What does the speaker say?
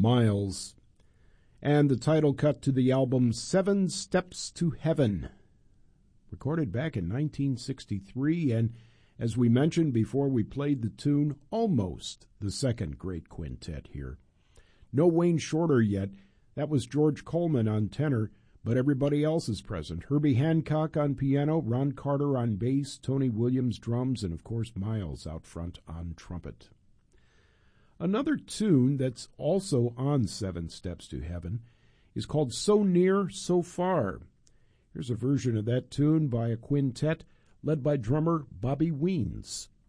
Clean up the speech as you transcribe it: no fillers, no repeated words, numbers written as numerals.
Miles. And the title cut to the album 7 Steps to Heaven, recorded back in 1963, and as we mentioned before we played the tune, almost the second great quintet here. No Wayne Shorter yet. That was George Coleman on tenor, but everybody else is present. Herbie Hancock on piano, Ron Carter on bass, Tony Williams drums, and of course Miles out front on trumpet. Another tune that's also on 7 Steps to Heaven is called So Near, So Far. Here's a version of that tune by a quintet led by drummer Bobby Weens.